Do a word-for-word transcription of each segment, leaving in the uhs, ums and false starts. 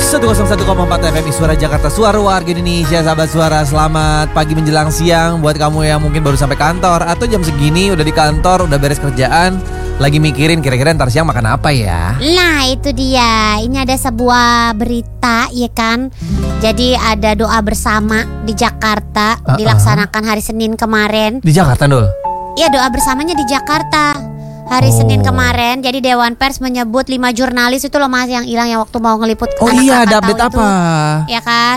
seratus satu koma empat F M Suara Jakarta, suara warga Indonesia. Sahabat Suara, selamat pagi menjelang siang buat kamu yang mungkin baru sampai kantor atau jam segini udah di kantor, udah beres kerjaan, lagi mikirin kira-kira ntar siang makan apa ya. Nah itu dia, ini ada sebuah berita ya kan. Jadi ada doa bersama di Jakarta, uh-uh. dilaksanakan hari Senin kemarin. Di Jakarta Dul? Iya, doa bersamanya di Jakarta hari oh. Senin kemarin. Jadi Dewan Pers menyebut lima jurnalis itu loh Mas yang hilang yang waktu mau ngeliput. Oh iya, ada update apa? Ya kan.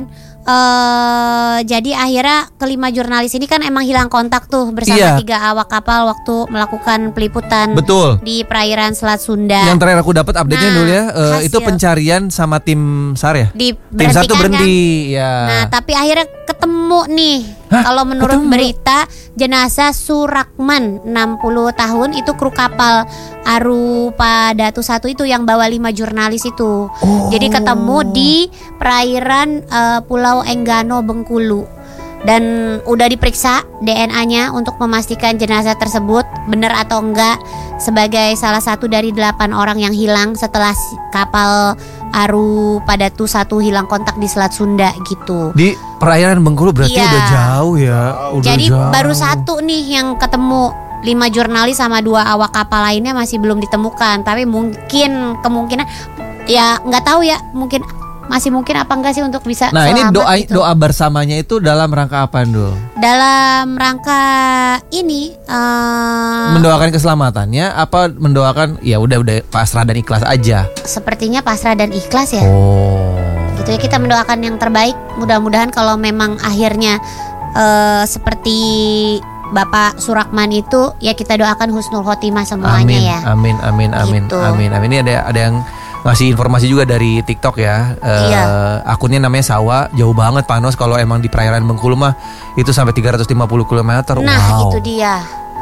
Uh, jadi akhirnya kelima jurnalis ini kan emang hilang kontak tuh bersama iya. tiga awak kapal waktu melakukan peliputan. Betul. Di perairan Selat Sunda. Yang terakhir aku dapat update-nya nah, dulu ya, uh, itu pencarian sama tim SAR ya. Di tim SAR tuh berhenti. Kan? Ya. Nah tapi akhirnya ketemu nih. Hah? Kalau menurut ketemu? berita jenazah Surakman enam puluh tahun itu kru kapal Aru Padatu satu itu yang bawa lima jurnalis itu. Oh. Jadi ketemu di perairan uh, Pulau Enggano Bengkulu. Dan udah diperiksa D N A-nya untuk memastikan jenazah tersebut benar atau enggak sebagai salah satu dari delapan orang yang hilang setelah kapal Aru Padatu satu hilang kontak di Selat Sunda gitu. Di perairan Bengkulu berarti iya. udah jauh ya. Udah Jadi jauh. baru satu nih yang ketemu. Lima jurnalis sama dua awak kapal lainnya masih belum ditemukan. Tapi mungkin kemungkinan ya nggak tahu ya, mungkin masih mungkin apa enggak sih untuk bisa Nah selamat, ini doa gitu. doa bersamanya itu dalam rangka apa Dul? Dalam rangka ini uh, mendoakan keselamatannya apa mendoakan ya udah udah pasrah dan ikhlas aja? Sepertinya pasrah dan ikhlas ya. Oh. Gitu ya, kita mendoakan yang terbaik. Mudah-mudahan kalau memang akhirnya uh, seperti Bapak Surakman itu ya kita doakan husnul khotimah semuanya amin, ya. Amin amin amin gitu. amin amin. Ini ada ada yang ngasih informasi juga dari TikTok ya. Uh, iya. Akunnya namanya Sawa. Jauh banget Panos kalau emang di perairan Bengkulu mah itu sampai tiga ratus lima puluh kilometer. Nah, wow. itu dia.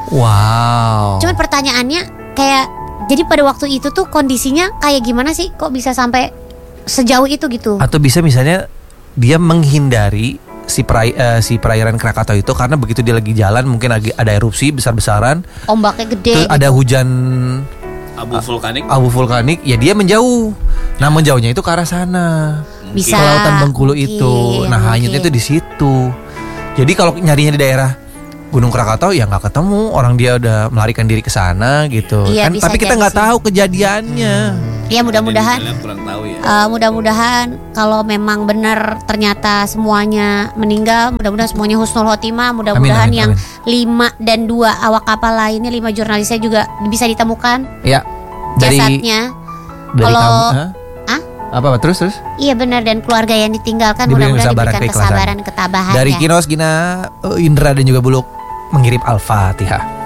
Wow. Cuman pertanyaannya kayak jadi pada waktu itu tuh kondisinya kayak gimana sih? Kok bisa sampai sejauh itu gitu? Atau bisa misalnya dia menghindari si perai, uh, si perairan Krakatau itu karena begitu dia lagi jalan mungkin lagi ada erupsi besar-besaran, ombaknya gede, terus gitu. ada hujan abu vulkanik, abu vulkanik, ya dia menjauh. Nah menjauhnya itu ke arah sana, bisa ke lautan Bengkulu mungkin, itu. Nah hanyutnya itu di situ. Jadi kalau nyarinya di daerah Gunung Krakatau ya nggak ketemu, orang dia udah melarikan diri ke sana gitu. Iya, kan, tapi kita nggak tahu kejadiannya. Ya mudah-mudahan, kurang tahu ya. uh, mudah-mudahan kalau memang benar ternyata semuanya meninggal, mudah-mudahan semuanya husnul khotimah. Mudah-mudahan amin, amin, yang amin. lima dan dua awak kapal lainnya, lima jurnalisnya juga bisa ditemukan. Ya. Dari, jasadnya. Dari kalau kamu, huh? ah? Apa, apa terus terus? Iya benar, dan keluarga yang ditinggalkan diberikan mudah-mudahan kesabaran, diberikan kesabaran, ketabahan. Dari ya. Kinos, Gina, Indra dan juga Buluk mengirim Al-Fatihah.